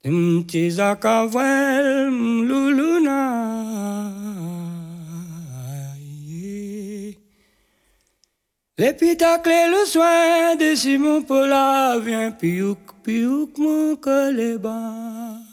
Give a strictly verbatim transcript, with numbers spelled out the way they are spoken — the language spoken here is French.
Mtiza kavwel mluluna. L'épitacle le soin de Simon Paula vient piouk piouk mon coleba.